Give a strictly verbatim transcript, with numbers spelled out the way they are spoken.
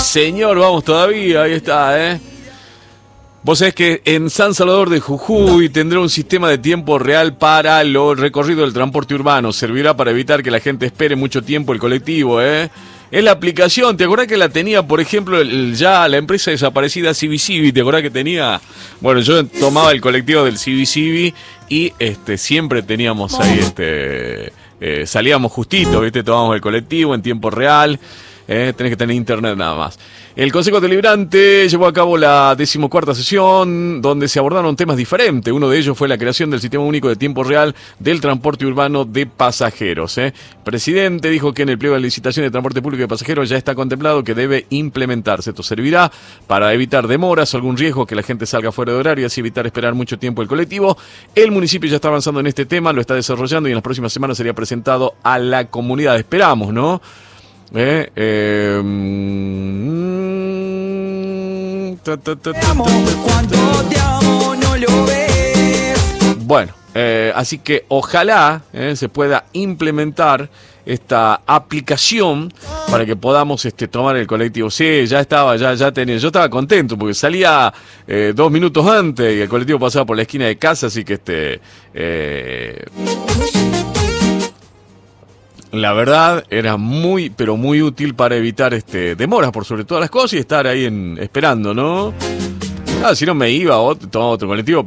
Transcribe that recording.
señor, vamos todavía, ahí está, ¿eh? Vos sabés que en San Salvador de Jujuy tendrá un sistema de tiempo real para el recorrido del transporte urbano. Servirá para evitar que la gente espere mucho tiempo el colectivo, ¿eh? Es la aplicación, ¿te acordás que la tenía, por ejemplo, el, ya la empresa desaparecida Civi-Civi? ¿Te acordás que tenía? Bueno, yo tomaba el colectivo del Civi-Civi y este, siempre teníamos ahí, este, eh, salíamos justito, ¿viste? Tomábamos el colectivo en tiempo real. Eh, tenés que tener internet nada más. El Consejo Deliberante llevó a cabo la decimocuarta sesión donde se abordaron temas diferentes. Uno de ellos fue la creación del Sistema Único de Tiempo Real del Transporte Urbano de Pasajeros. ¿eh? El presidente dijo que en el pliego de licitación de transporte público de pasajeros ya está contemplado que debe implementarse. Esto servirá para evitar demoras o algún riesgo que la gente salga fuera de horario y así evitar esperar mucho tiempo el colectivo. El municipio ya está avanzando en este tema, lo está desarrollando y en las próximas semanas sería presentado a la comunidad. Esperamos, ¿no? Eh, eh, mm, ta, ta, ta, ta, ta, ta. Bueno, eh, así que ojalá eh, se pueda implementar esta aplicación para que podamos este, tomar el colectivo. Sí, ya estaba, ya, ya tenía. Yo estaba contento porque salía eh, dos minutos antes y el colectivo pasaba por la esquina de casa, así que este. Eh, La verdad era muy, pero muy útil para evitar este demoras por sobre todas las cosas y estar ahí en, esperando, ¿no? Ah, si no me iba, otro, tomaba otro colectivo.